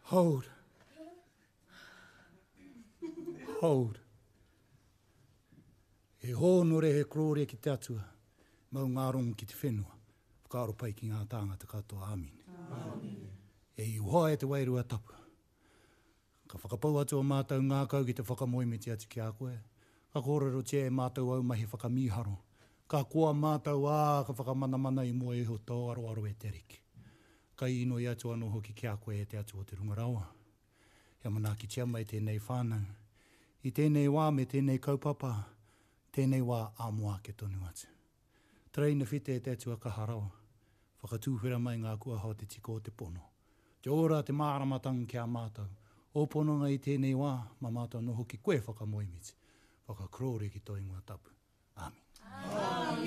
Hold. Hold. E hōnore he krore ki te atua, mau ngā rongo ki te whenua, whakaaro pai ki ngā tāngata katoa, āmine. E i hoa e te wairua tapu. Ka whakapau atua mātou ngā kau ki te whakamoimiti atu ki a koe. Ka kōrero tia e mātou au mahi whakamiharo. Ka kua mātou ka whakamanamana i mua e ho tō aroaro e te riki. Ka ino i atu anō hoki ki a koe e te atu o te rungarawa. Hea mana ki tia mai tēnei whānau. I tēnei wā me tēnei kaupapa, tēnei wā āmoa ke tonu atu. Treina white e te atu a kaharawa. Whakatūwhera mai ngā kua hao te tiko o te pono. Te ora te māramatangu ki a mātou. O pononga i tēnei wā, ma mātou no hoki koe whakamoimiti. Whakakrore ki tō ingoa tapu. Āmen.